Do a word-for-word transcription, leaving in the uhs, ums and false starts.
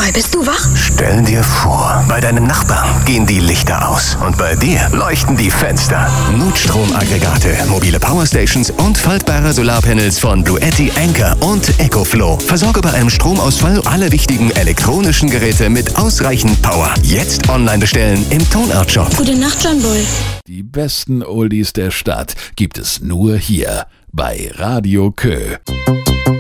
mal, bist du wach? Stell dir vor, bei deinem Nachbarn gehen die Lichter aus und bei dir leuchten die Fenster. Notstromaggregate, mobile Powerstations und faltbare Solarpanels von Bluetti, Anker und EcoFlow. Versorge bei einem Stromausfall alle wichtigen elektronischen Geräte mit ausreichend Power. Jetzt online bestellen im Tonart-Shop. Gute Nacht, John Bull. Die besten Oldies der Stadt gibt es nur hier bei Radio Kö.